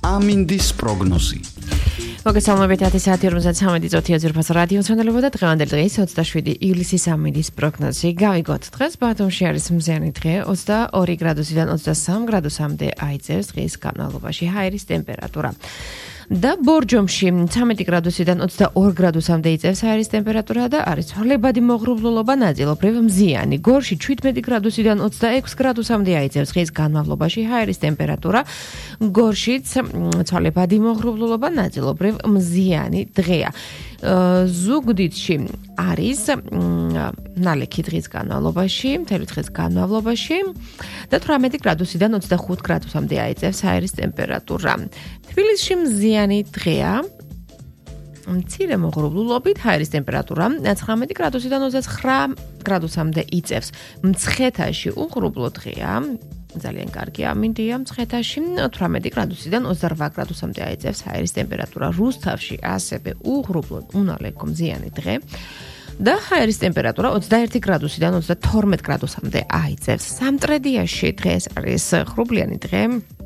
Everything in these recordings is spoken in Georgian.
ამინდის პროგნოზი. მოგესალმებით 10 საათი 53 რადიო ჩანელობა და დღევანდელი დღის 27 ივლისის ამინდის პროგნოზი. გავიგოთ დღეს ბათუმში არის მზიანი დღე 22 გრადუსიდან 23 გრადუსამდე აიწევს დღის განმავლობაში ჰაერის ტემპერატურა. და ბორჯომში 13 გრადუსიდან 22 გრადუსამდე იწევს ჰაერის ტემპერატურა და არის ცვალებადი მოღრუბლულობა ნაწილობრივ მზიანი. გორში 17 გრადუსიდან 26 გრადუსამდე აიწევს დღის განმავლობაში ჰაერის ტემპერატურა. გორშიც ცვალებადი მოღრუბლულობა ნაწილობრივ მზიანი დღეა. ზუგდიდში არის ნალექი დღის განმავლობაში, მთელი დღის განმავლობაში და 18 გრადუსიდან 25 გრადუსამდე აიწევს ჰაერის ტემპერატურა. თბილისში მზიანი დღეა. მცირე მოღრუბლულობით ჰაერის ტემპერატურა 19 გრადუსიდან 29 გრადუსამდე იწევს. მცხეთაში უღრუბლო დღეა. ძალიან კარგი ამინდია მცხეთაში 18 გრადუსიდან 28 გრადუსამდე აიწევს ჰაერის ტემპერატურა. რუსთავში ასევე უღრუბლო უნალექო მზიანი დღე და ჰაერის ტემპერატურა 21 გრადუსიდან 32 გრადუსამდე აიწევს. სამტრედიაში დღეს არის ღრუბლიანი დღე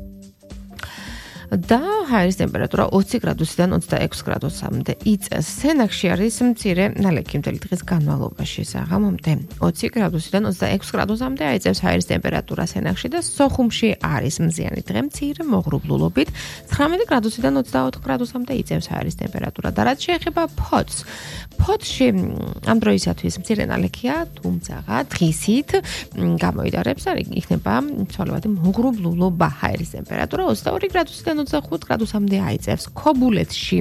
და ჰაერის ტემპერატურა 20 გრადუსიდან 26 გრადუსამდე იწევს. სენაკში არის მცირე ნალექი მთელი დღის განმავლობაში საღამომდე 20 გრადუსიდან 26 გრადუსამდე აიწევს ჰაერის ტემპერატურა სენაკში და სოხუმში არის მზიანი დღე მცირე მოღრუბლულობით 19 გრადუსიდან 24 გრადუსამდე იწევს ჰაერის ტემპერატურა. და რაც შეეხება ფოთს, ფოთში ამ დროისათვის მცირე ნალექია, თუმცა დღისით გამოიდარებს და იქნება ცვალებადი მოღრუბლულობა. ჰაერის ტემპერატურა 22 გრადუსიდან 25 გრადუსამდე აიწევს. ქობულეთში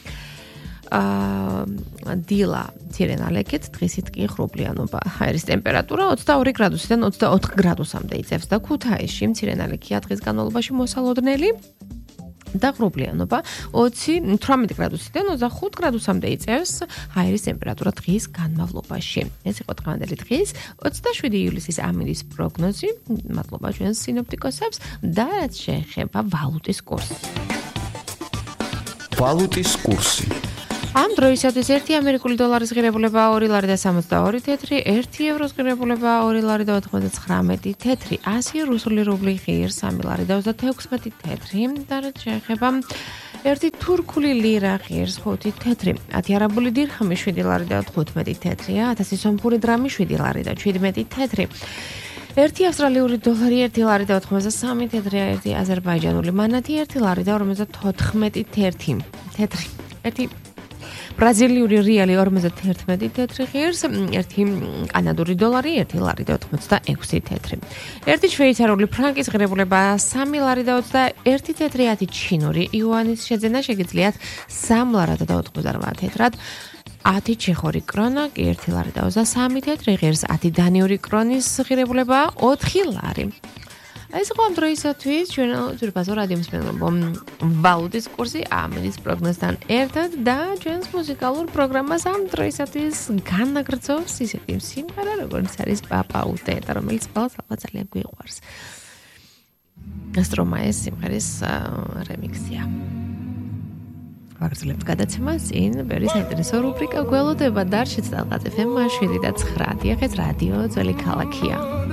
დილა მცირე ნალექით, დღისით კი ღრუბლიანობა. ჰაერის ტემპერატურა 22 გრადუსიდან 24 გრადუსამდე იწევს და ქუთაისში მცირე ნალექია დღის განმავლობაში მოსალოდნელი და ღრუბლიანობა 18 გრადუსიდან 25 გრადუსამდე იწევს ჰაერის ტემპერატურა დღის განმავლობაში. ეს იყო დღევანდელი დღის 27 ივლისის ამინდის პროგნოზი. მადლობა ჩვენს სინოპტიკოსებს და რაც შეეხება ვალუტის კურსს. ვალუტის კურსი. ამ დროისათვის 1 ამერიკული დოლარის ღირებულება 2 ლარი და 62 თეთრი, 1 ევროს ღირებულება 2 ლარი და 99 თეთრი, 100 რუსული რუბლი ღირს 3 ლარი და 36 თეთრი და რაც შეეხება 1 თურქული ლირა ღირს 5 თეთრი, 10 არაბული დირხამი 7 ლარი და 15 თეთრია, 1000 სომხური დრამი 7 ლარი და 17 თეთრი. 1 ავსტრალიური დოლარი 1 ლარი და 83 თეთრია, 1 აზერბაიჯანული მანათი 1 ლარი და 54 თეთრი. 1 ბრაზილიური რეალი 51 თეთრი ღირს, 1 კანადური დოლარი 1 ლარი და 86 თეთრი. 1 შვეიცარიული ფრანკის ღირებულება 3 ლარი და 21 თეთრი, 10 ჩინური იუანის შეძენა შეგიძლიათ 3 ლარად და 88 თეთრად. 10 ჩეხური კრონა კი 1 ლარი და 23 თეთრი ღირს, 10 დანიური კრონის ღირებულება 4 ლარი. ეს იყო ამ დროისათვის ჩვენ ძვირფასო რადიო მსმენელო ვალუტის კურსი ამინდის პროგნოზთან ერთად და ჩვენს მუსიკალურ პროგრამას ამ დროისათვის განაგრძობს ისეთი სიმღერა როგორც არის პაპაუტე და რომელიც ყველას ალბათ ძალიან გვიყვარს. გასტრომაეს სიმღერის რემიქსია. ვაგრძელებთ გადაცემას წინ ბერი საინტერესო რუბრიკა გველოდება და არჩეთ ტალღაც FM 7 და 9. ახეთ რადიო ძველი ქალაქია.